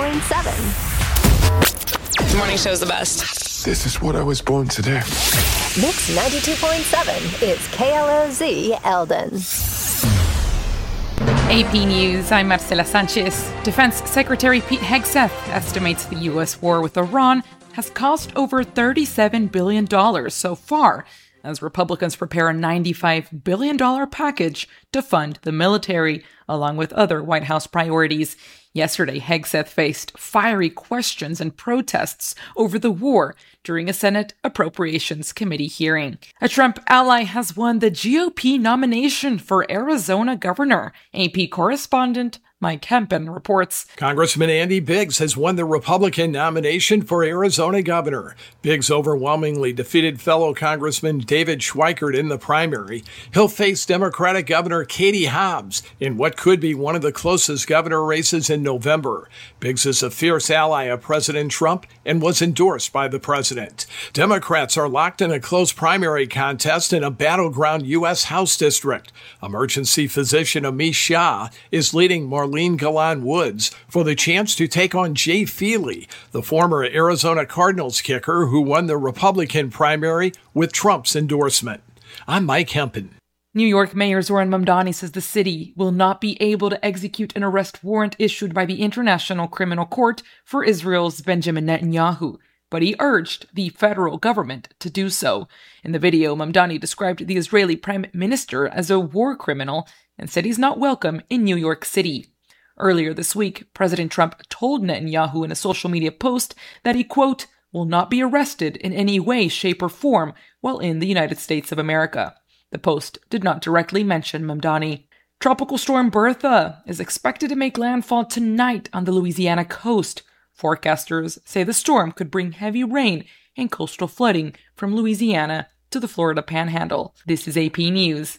92.7. Morning show's the best. This is what I was born to do. Mix 92.7 is KLOZ Eldon. AP News, I'm Marcela Sanchez. Defense Secretary Pete Hegseth estimates the U.S. war with Iran has cost over $37 billion so far, as Republicans prepare a $95 billion package to fund the military, along with other White House priorities. Yesterday, Hegseth faced fiery questions and protests over the war during a Senate Appropriations Committee hearing. A Trump ally has won the GOP nomination for Arizona governor. AP correspondent Mike Hempen reports. Congressman Andy Biggs has won the Republican nomination for Arizona governor. Biggs overwhelmingly defeated fellow Congressman David Schweikert in the primary. He'll face Democratic Governor Katie Hobbs in what could be one of the closest governor races in November. Biggs is a fierce ally of President Trump and was endorsed by the president. Democrats are locked in a close primary contest in a battleground U.S. House district. Emergency physician Amish Shah is leading Marlene Galan Woods for the chance to take on Jay Feely, the former Arizona Cardinals kicker who won the Republican primary with Trump's endorsement. I'm Mike Hempen. New York Mayor Zoran Mamdani says the city will not be able to execute an arrest warrant issued by the International Criminal Court for Israel's Benjamin Netanyahu, but he urged the federal government to do so. In the video, Mamdani described the Israeli prime minister as a war criminal and said he's not welcome in New York City. Earlier this week, President Trump told Netanyahu in a social media post that he, quote, will not be arrested in any way, shape, or form while in the United States of America. The post did not directly mention Mamdani. Tropical storm Bertha is expected to make landfall tonight on the Louisiana coast. Forecasters say the storm could bring heavy rain and coastal flooding from Louisiana to the Florida Panhandle. This is AP News.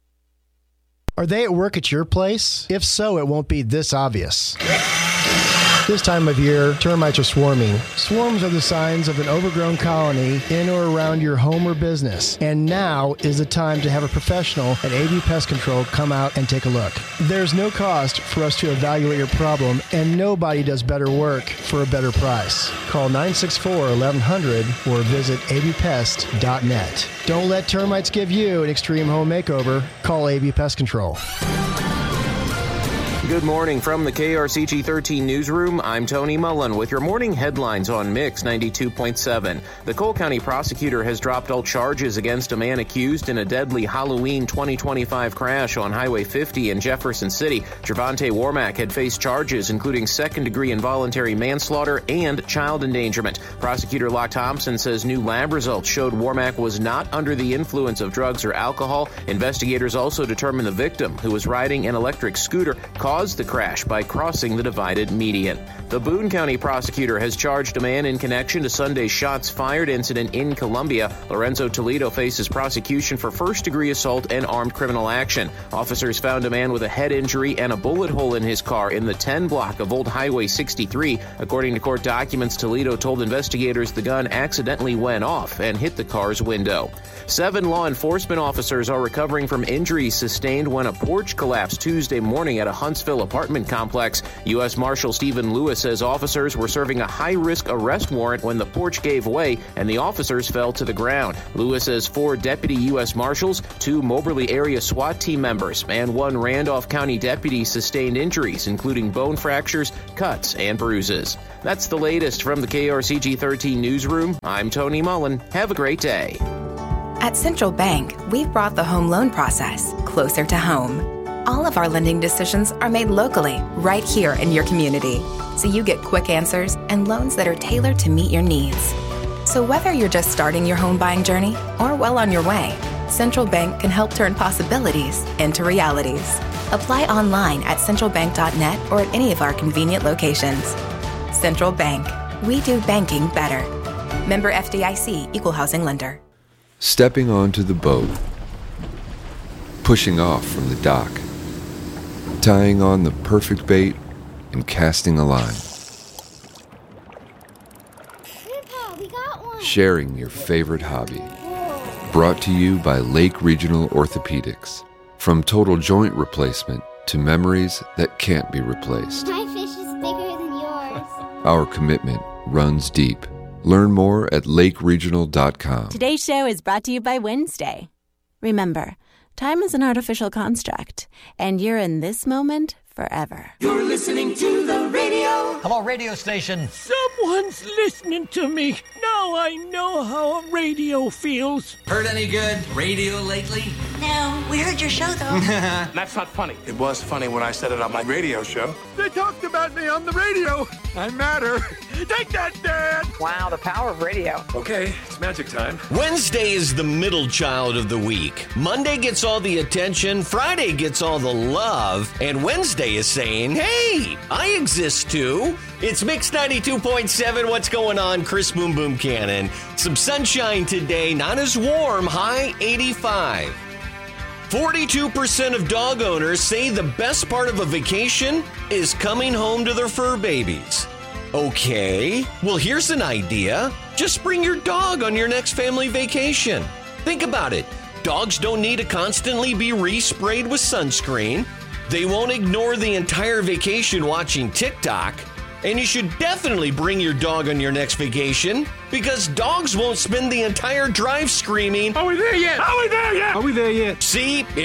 Are they at work at your place? If so, it won't be this obvious. This time of year, termites are swarming. Swarms are the signs of an overgrown colony in or around your home or business. And now is the time to have a professional at AV Pest Control come out and take a look. There's no cost for us to evaluate your problem, and nobody does better work for a better price. Call 964-1100 or visit avpest.net. Don't let termites give you an extreme home makeover. Call AV Pest Control. Good morning from the KRCG 13 newsroom. I'm Tony Mullen with your morning headlines on Mix 92.7. The Cole County prosecutor has dropped all charges against a man accused in a deadly Halloween 2025 crash on Highway 50 in Jefferson City. Gervonta Warmack had faced charges including second-degree involuntary manslaughter and child endangerment. Prosecutor Locke Thompson says new lab results showed Warmack was not under the influence of drugs or alcohol. Investigators also determined the victim, who was riding an electric scooter, caused the crash by crossing the divided median. The Boone County prosecutor has charged a man in connection to Sunday's shots fired incident in Columbia. Lorenzo Toledo faces prosecution for first-degree assault and armed criminal action. Officers found a man with a head injury and a bullet hole in his car in the 10 block of Old Highway 63. According to court documents, Toledo told investigators the gun accidentally went off and hit the car's window. 7 law enforcement officers are recovering from injuries sustained when a porch collapsed Tuesday morning at a Huntsville apartment complex. U.S. Marshal Stephen Lewis says officers were serving a high-risk arrest warrant when the porch gave way and the officers fell to the ground. Lewis says 4 deputy U.S. Marshals, 2 Moberly area SWAT team members, and 1 Randolph County deputy sustained injuries, including bone fractures, cuts, and bruises. That's the latest from the KRCG 13 newsroom. I'm Tony Mullen. Have a great day. At Central Bank, we've brought the home loan process closer to home. All of our lending decisions are made locally, right here in your community, so you get quick answers and loans that are tailored to meet your needs. So whether you're just starting your home buying journey or well on your way, Central Bank can help turn possibilities into realities. Apply online at centralbank.net or at any of our convenient locations. Central Bank. We do banking better. Member FDIC, Equal Housing Lender. Stepping onto the boat. Pushing off from the dock. Tying on the perfect bait and casting a line. Grandpa, we got one. Sharing your favorite hobby. Brought to you by Lake Regional Orthopedics. From total joint replacement to memories that can't be replaced. My fish is bigger than yours. Our commitment runs deep. Learn more at lakeregional.com. Today's show is brought to you by Wednesday. Remember, time is an artificial construct, and you're in this moment forever. You're listening to the radio. Hello, radio station. Someone's listening to me. Now I know how a radio feels. Heard any good radio lately? No, we heard your show, though. That's not funny. It was funny when I said it on my radio show. They talked about me on the radio. I matter. Take that, Dad. Wow, the power of radio. Okay, it's magic time. Wednesday is the middle child of the week. Monday gets all the attention, Friday gets all the love, and Wednesday is saying, hey, I exist too. It's Mix 92.7. What's going on? Chris Boom Boom Cannon. Some sunshine today, not as warm, high 85. 42% of dog owners say the best part of a vacation is coming home to their fur babies. Okay, well, here's an idea. Just bring your dog on your next family vacation. Think about it. Dogs don't need to constantly be resprayed with sunscreen. They won't ignore the entire vacation watching TikTok. And you should definitely bring your dog on your next vacation because dogs won't spend the entire drive screaming, Are we there yet? Are we there yet? Are we there yet? See,